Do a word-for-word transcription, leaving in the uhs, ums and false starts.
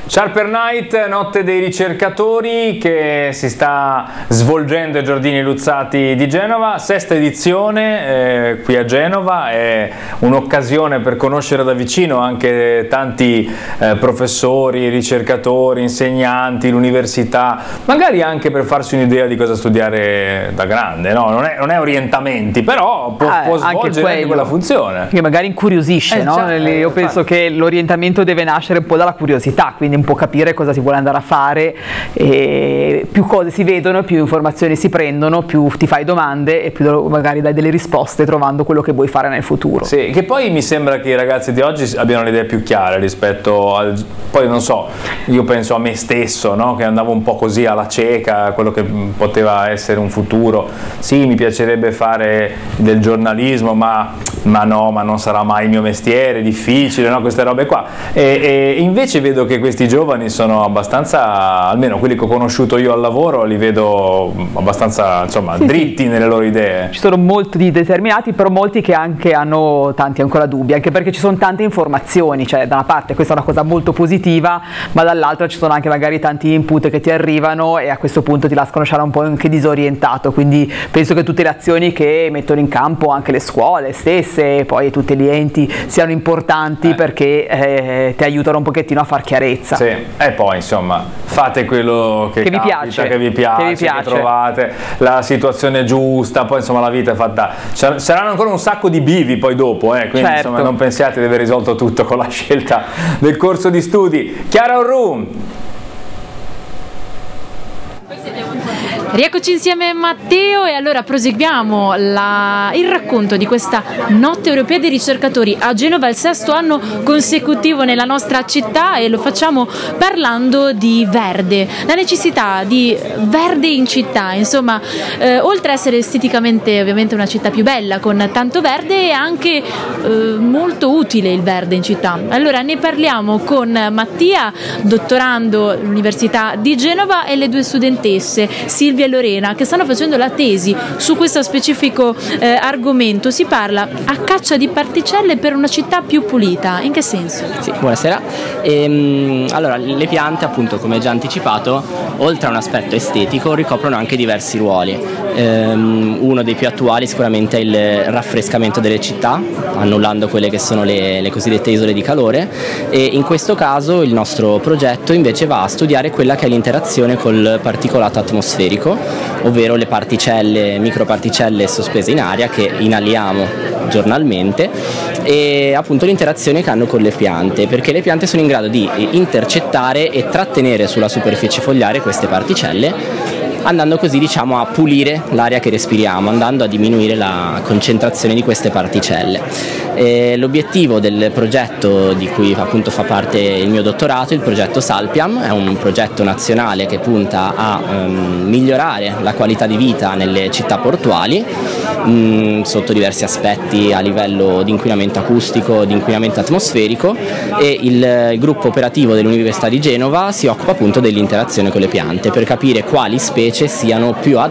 Sharper Night, notte dei ricercatori, che si sta svolgendo ai Giardini Luzzati di Genova, sesta edizione eh, qui a Genova. È un'occasione per conoscere da vicino anche tanti eh, professori, ricercatori, insegnanti, l'università, magari anche per farsi un'idea di cosa studiare da grande, no? Non è, non è orientamenti, però può, ah, può svolgere anche, anche quella funzione. Che magari incuriosisce, eh, no? Cioè, Io eh, penso che l'orientamento deve nascere un po' dalla curiosità, quindi un po' capire cosa si vuole andare a fare, e più cose si vedono, più informazioni si prendono, più ti fai domande e più magari dai delle risposte trovando quello che vuoi fare nel futuro. Sì, che poi mi sembra che i ragazzi di oggi abbiano le idee più chiare rispetto al... poi non so, io penso a me stesso, no? Che andavo un po' così alla cieca, quello che poteva essere un futuro. Sì, mi piacerebbe fare del giornalismo, ma, ma no, ma non sarà mai il mio mestiere, difficile, no? Queste robe qua. E, e invece vedo che questi giovani sono abbastanza, almeno quelli che ho conosciuto io al lavoro, li vedo abbastanza, insomma, sì, dritti sì. nelle loro idee. Ci sono molti determinati, però molti che anche hanno tanti ancora dubbi, anche perché ci sono tante informazioni, cioè da una parte questa è una cosa molto positiva, ma dall'altra ci sono anche magari tanti input che ti arrivano e a questo punto ti lasciano lasciare un po' anche disorientato, quindi penso che tutte le azioni che mettono in campo anche le scuole stesse e poi tutti gli enti siano importanti eh. perché eh, ti aiutano un pochettino a far chiarezza. Sì. E poi insomma fate quello che, che, capita, vi piace, che vi piace, che vi piace, che trovate la situazione giusta, poi insomma la vita è fatta, saranno ancora un sacco di bivi poi dopo, eh? Quindi certo. insomma non pensiate di aver risolto tutto con la scelta del corso di studi. Chiara Orru. Rieccoci insieme a Matteo e allora proseguiamo la, il racconto di questa notte europea dei ricercatori a Genova, il sesto anno consecutivo nella nostra città, e lo facciamo parlando di verde, la necessità di verde in città, insomma eh, oltre a essere esteticamente ovviamente una città più bella con tanto verde, è anche eh, molto utile il verde in città. Allora ne parliamo con Mattia, dottorando all'Università di Genova, e le due studentesse Silvia e Lorena, che stanno facendo la tesi su questo specifico eh, argomento. Si parla a caccia di particelle per una città più pulita. In che senso? Sì, buonasera. Ehm, allora, le piante, appunto, come già anticipato, oltre a un aspetto estetico, ricoprono anche diversi ruoli. Ehm, uno dei più attuali sicuramente è il raffrescamento delle città, annullando quelle che sono le, le cosiddette isole di calore, e in questo caso il nostro progetto invece va a studiare quella che è l'interazione col particolato atmosferico, ovvero le particelle, microparticelle sospese in aria che inaliamo giornalmente, e appunto l'interazione che hanno con le piante, perché le piante sono in grado di intercettare e trattenere sulla superficie fogliare queste particelle, andando così, diciamo, a pulire l'aria che respiriamo, andando a diminuire la concentrazione di queste particelle. E l'obiettivo del progetto di cui appunto fa parte il mio dottorato, il progetto Salpiam, è un progetto nazionale che punta a um, migliorare la qualità di vita nelle città portuali mh, sotto diversi aspetti, a livello di inquinamento acustico, di inquinamento atmosferico, e il, il gruppo operativo dell'Università di Genova si occupa appunto dell'interazione con le piante per capire quali specie siano più